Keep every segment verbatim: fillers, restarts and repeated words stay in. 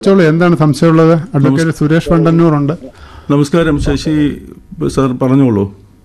ചോളൂ, എന്താണ് സംശയമുള്ളത്? അഡ്വക്കേറ്റ് സുരേഷ് വണ്ടന്നൂറുണ്ട്. നമസ്കാരം. ശശി സാർ പറഞ്ഞോളൂ.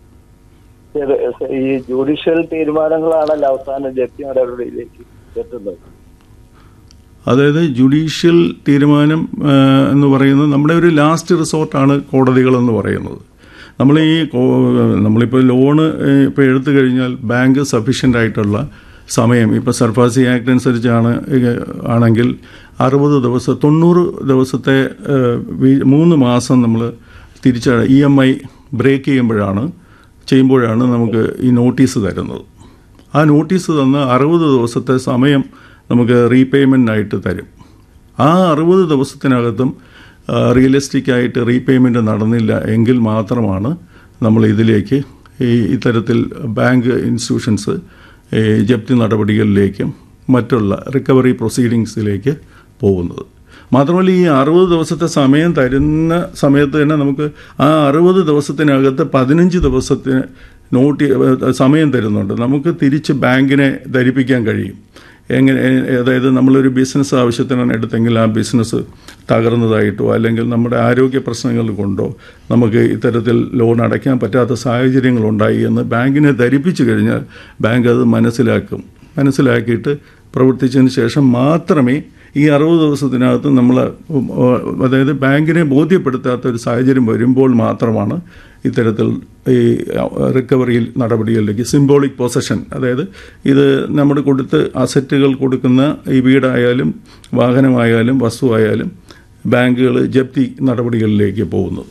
ഈ ജുഡീഷ്യൽ തീരുമാനങ്ങളാണല്ലോ അവസാനം ജപ്തി നടപടിയിലേക്ക് എത്തുന്നത്. അതായത് ജുഡീഷ്യൽ തീരുമാനം എന്ന് പറയുന്നത് നമ്മുടെ ഒരു ലാസ്റ്റ് റിസോർട്ടാണ് കോടതികളെന്ന് പറയുന്നത്. നമ്മൾ ഈ നമ്മളിപ്പോൾ ലോണ് ഇപ്പോൾ എടുത്തു കഴിഞ്ഞാൽ ബാങ്ക് സഫീഷ്യൻ്റ് ആയിട്ടുള്ള സമയം ഇപ്പോൾ സർഫാസി ആക്ട് അനുസരിച്ചാണ് ആണെങ്കിൽ അറുപത് ദിവസം തൊണ്ണൂറ് ദിവസത്തെ മൂന്ന് മാസം നമ്മൾ തിരിച്ച ഇ എം ഐ ബ്രേക്ക് ചെയ്യുമ്പോഴാണ് ചെയ്യുമ്പോഴാണ് നമുക്ക് ഈ നോട്ടീസ് തരുന്നത്. ആ നോട്ടീസ് തന്ന് അറുപത് ദിവസത്തെ സമയം നമുക്ക് റീപേയ്മെൻറ്റിനായിട്ട് തരും. ആ അറുപത് ദിവസത്തിനകത്തും റിയലിസ്റ്റിക് ആയിട്ട് റീപേയ്മെൻറ്റ് നടന്നില്ല എങ്കിൽ മാത്രമാണ് നമ്മൾ ഇതിലേക്ക് ഈ ഇത്തരത്തിൽ ബാങ്ക് ഇൻസ്റ്റിറ്റ്യൂഷൻസ് ജപ്തി നടപടികളിലേക്കും മറ്റുള്ള റിക്കവറി പ്രൊസീഡിങ്സിലേക്ക് പോകുന്നത്. മാത്രമല്ല, ഈ അറുപത് ദിവസത്തെ സമയം തരുന്ന സമയത്ത് തന്നെ നമുക്ക് ആ അറുപത് ദിവസത്തിനകത്ത് പതിനഞ്ച് ദിവസത്തിന് നോട്ടി സമയം തരുന്നുണ്ട്. നമുക്ക് തിരിച്ച് ബാങ്കിനെ ധരിപ്പിക്കാൻ കഴിയും. എങ്ങനെ, അതായത് നമ്മളൊരു ബിസിനസ് ആവശ്യത്തിനാണ് എടുത്തെങ്കിൽ ആ ബിസിനസ് തകർന്നതായിട്ടോ അല്ലെങ്കിൽ നമ്മുടെ ആരോഗ്യ പ്രശ്നങ്ങൾ കൊണ്ടോ നമുക്ക് ഇത്തരത്തിൽ ലോൺ അടയ്ക്കാൻ പറ്റാത്ത സാഹചര്യങ്ങളുണ്ടായി എന്ന് ബാങ്കിനെ ധരിപ്പിച്ചു കഴിഞ്ഞാൽ ബാങ്ക് അത് മനസ്സിലാക്കും. മനസ്സിലാക്കിയിട്ട് പ്രവർത്തിച്ചതിന് ശേഷം മാത്രമേ ഈ അറുപത് ദിവസത്തിനകത്ത് നമ്മൾ, അതായത് ബാങ്കിനെ ബോധ്യപ്പെടുത്താത്ത ഒരു സാഹചര്യം വരുമ്പോൾ മാത്രമാണ് ഇത്തരത്തിൽ ഈ റിക്കവറിയിൽ നടപടികളിലേക്ക് സിംബോളിക് പൊസഷൻ, അതായത് ഇത് നമ്മൾ കൊടുത്ത് അസറ്റുകൾ കൊടുക്കുന്ന ഈ വീടായാലും വാഹനമായാലും വസ്തുവായാലും ബാങ്കുകൾ ജപ്തി നടപടികളിലേക്ക് പോകുന്നത്.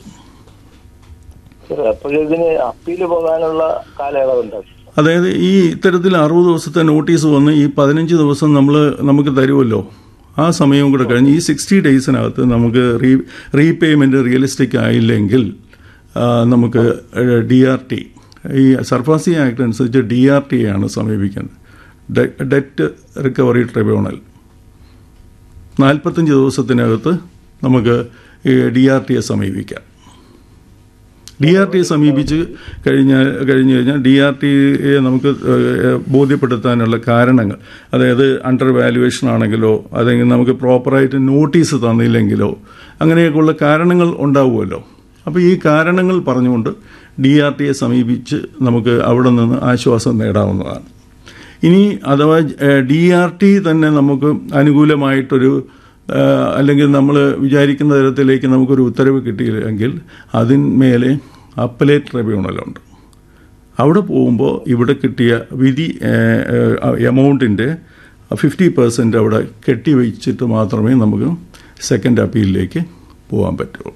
അപ്പീല് പോകാനുള്ള കാലയളവുണ്ട്. അതായത് ഈ ഇത്തരത്തിൽ അറുപത് ദിവസത്തെ നോട്ടീസ് വന്ന് ഈ പതിനഞ്ച് ദിവസം നമ്മൾ നമുക്ക് തരുമല്ലോ, ആ സമയവും കൂടെ കഴിഞ്ഞ് ഈ സിക്സ്റ്റി ഡേയ്സിനകത്ത് നമുക്ക് റീ റീപേയ്മെൻറ്റ് റിയലിസ്റ്റിക് ആയില്ലെങ്കിൽ നമുക്ക് ഡി ആർ ടി, ഈ സർഫാസി ആക്ട് അനുസരിച്ച് ഡി ആർ ടി ആണ് സമീപിക്കുന്നത്, ഡെറ്റ് റിക്കവറി ട്രിബ്യൂണൽ. നാൽപ്പത്തഞ്ച് ദിവസത്തിനകത്ത് നമുക്ക് ഈ ഡി ആർ ടിയെ സമീപിക്കാം. ഡി ആർ ടി സമീപിച്ച് കഴിഞ്ഞാൽ കഴിഞ്ഞു കഴിഞ്ഞാൽ ഡി ആർ ടിയെ നമുക്ക് ബോധ്യപ്പെടുത്താനുള്ള കാരണങ്ങൾ, അതായത് അണ്ടർ വാല്യുവേഷൻ ആണെങ്കിലോ അല്ലെങ്കിൽ നമുക്ക് പ്രോപ്പറായിട്ട് നോട്ടീസ് തന്നില്ലെങ്കിലോ അങ്ങനെയൊക്കെയുള്ള കാരണങ്ങൾ ഉണ്ടാവുമല്ലോ. അപ്പോൾ ഈ കാരണങ്ങൾ പറഞ്ഞുകൊണ്ട് ഡി ആർ ടിയെ സമീപിച്ച് നമുക്ക് അവിടെ നിന്ന് ആശ്വാസം നേടാവുന്നതാണ്. ഇനി അഥവാ ഡി ആർ ടി തന്നെ നമുക്ക് അനുകൂലമായിട്ടൊരു അല്ലെങ്കിൽ നമ്മൾ വിചാരിക്കുന്ന തരത്തിലേക്ക് നമുക്കൊരു ഉത്തരവ് കിട്ടിയില്ലെങ്കിൽ അതിന്മേലെ അപ്പലേറ്റ് ട്രിബ്യൂണലുണ്ട്. അവിടെ പോകുമ്പോൾ ഇവിടെ കിട്ടിയ വിധി എമൗണ്ടിൻ്റെ ഫിഫ്റ്റി പെർസെൻറ്റ് അവിടെ കെട്ടിവെച്ചിട്ട് മാത്രമേ നമുക്ക് സെക്കൻഡ് അപ്പീലിലേക്ക് പോകാൻ പറ്റുള്ളൂ.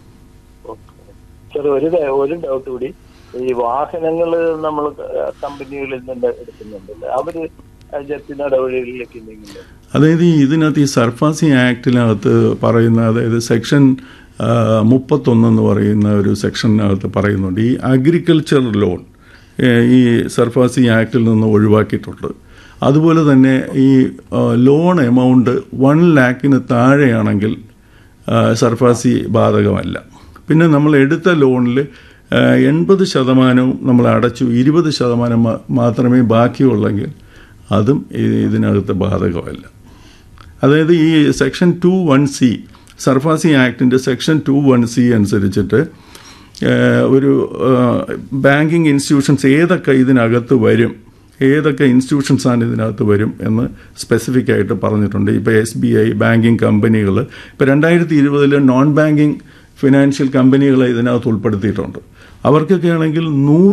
സാർ, ഒരു ഒരു ഡൗട്ട് കൂടി. ഈ വാഹനങ്ങൾ നമ്മൾ കമ്പനികളിൽ നിന്ന് എടുക്കുന്നുണ്ടല്ലോ, അവർ ജപ്തി നടപടികളിലേക്ക് എന്തെങ്കിലും? അതായത് ഇതിനകത്ത് ഈ സർഫാസി ആക്ടിനകത്ത് പറയുന്ന, അതായത് സെക്ഷൻ മുപ്പത്തൊന്നെന്ന് പറയുന്ന ഒരു സെക്ഷനകത്ത് പറയുന്നുണ്ട് ഈ അഗ്രികൾച്ചർ ലോൺ ഈ സർഫാസി ആക്ടിൽ നിന്ന് ഒഴിവാക്കിയിട്ടുണ്ട്. അതുപോലെ തന്നെ ഈ ലോൺ എമൗണ്ട് വൺ ലാക്കിന് താഴെയാണെങ്കിൽ സർഫാസി ബാധകമല്ല. പിന്നെ നമ്മൾ എടുത്ത ലോണിൽ എൺപത് ശതമാനവും നമ്മൾ അടച്ചു, ഇരുപത് ശതമാനം മാത്രമേ ബാക്കിയുള്ളെങ്കിൽ അതും ഇതിനകത്ത് ബാധകമല്ല. അതായത് ഈ section two one C SARFAESI ആക്ടിൻ്റെ section two one C അനുസരിച്ചിട്ട് ഒരു ബാങ്കിങ് ഇൻസ്റ്റിറ്റ്യൂഷൻസ് ഏതൊക്കെ ഇതിനകത്ത് വരും, ഏതൊക്കെ ഇൻസ്റ്റിറ്റ്യൂഷൻസാണ് ഇതിനകത്ത് വരും എന്ന് സ്പെസിഫിക് ആയിട്ട് പറഞ്ഞിട്ടുണ്ട്. ഇപ്പോൾ എസ് ബി ഐ, ബാങ്കിങ് കമ്പനികൾ, ഇപ്പോൾ രണ്ടായിരത്തി ഇരുപതിൽ നോൺ ബാങ്കിങ് ഫിനാൻഷ്യൽ കമ്പനികളെ ഇതിനകത്ത് ഉൾപ്പെടുത്തിയിട്ടുണ്ട്. അവർക്കൊക്കെ ആണെങ്കിൽ നൂറ്